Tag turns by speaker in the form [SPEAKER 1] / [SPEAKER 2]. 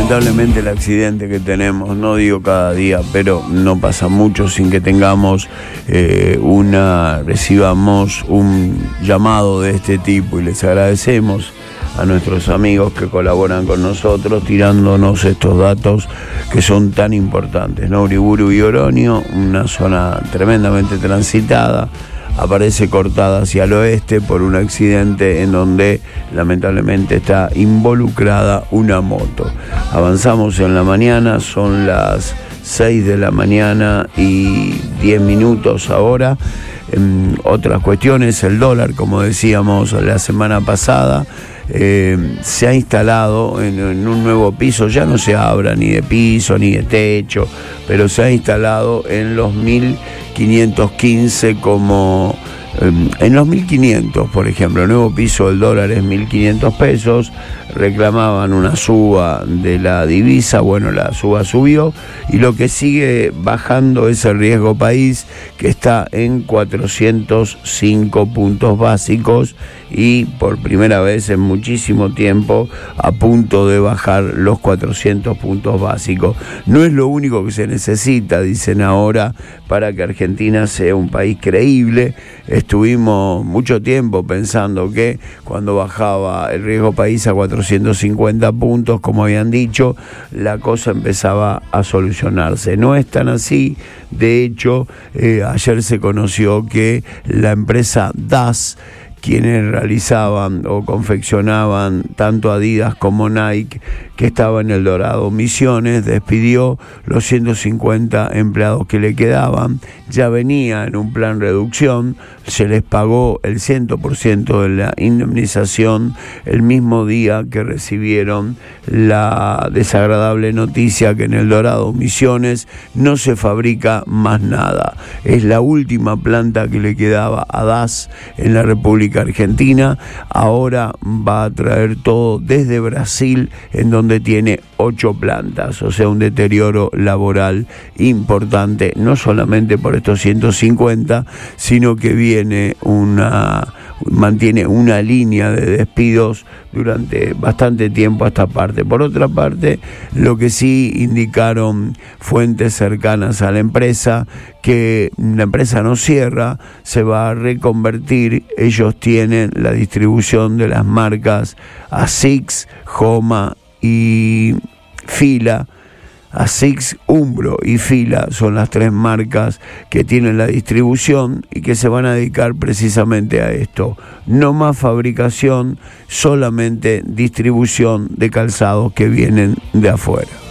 [SPEAKER 1] lamentablemente el accidente que tenemos, no digo cada día, pero no pasa mucho sin que tengamos recibamos un llamado de este tipo, y les agradecemos a nuestros amigos que colaboran con nosotros tirándonos estos datos que son tan importantes, ¿no? Uriburu y Oroño, una zona tremendamente transitada, aparece cortada hacia el oeste por un accidente en donde lamentablemente está involucrada una moto. Avanzamos en la mañana, son las 6 de la mañana y 10 minutos ahora. Otras cuestiones, el dólar, como decíamos la semana pasada, se ha instalado en un nuevo piso. Ya no se habla ni de piso ni de techo, pero se ha instalado en los 1515 como en los 1500, por ejemplo. El nuevo piso del dólar es 1500 pesos. Reclamaban una suba de la divisa, bueno, la suba subió, y lo que sigue bajando es el riesgo país, que está en 405 puntos básicos, y por primera vez en muchísimo tiempo a punto de bajar los 400 puntos básicos. No es lo único que se necesita, dicen ahora, para que Argentina sea un país creíble. Estuvimos mucho tiempo pensando que cuando bajaba el riesgo país a 450 puntos, como habían dicho, la cosa empezaba a solucionarse. No es tan así. De hecho, ayer se conoció que la empresa DAS, quienes realizaban o confeccionaban tanto Adidas como Nike, que estaba en El Dorado Misiones, despidió los 150 empleados que le quedaban. Ya venía en un plan reducción, se les pagó el 100% de la indemnización el mismo día que recibieron la desagradable noticia que en El Dorado Misiones no se fabrica más nada. Es la última planta que le quedaba a DAS en la República Argentina. Ahora va a traer todo desde Brasil, en donde tiene 8 plantas, o sea, un deterioro laboral importante, no solamente por estos 150, sino que mantiene una línea de despidos durante bastante tiempo a esta parte. Por otra parte, lo que sí indicaron fuentes cercanas a la empresa, que la empresa no cierra, se va a reconvertir. Ellos tienen la distribución de las marcas Asics, Homa y Fila. Asics, Umbro y Fila son las 3 marcas que tienen la distribución y que se van a dedicar precisamente a esto. No más fabricación, solamente distribución de calzados que vienen de afuera.